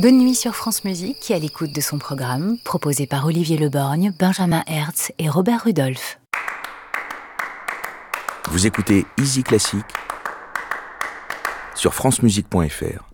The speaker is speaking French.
Bonne nuit sur France Musique, qui est à l'écoute de son programme, proposé par Olivier Leborgne, Benjamin Hertz et Robert Rudolph. Vous écoutez Easy Classique sur francemusique.fr.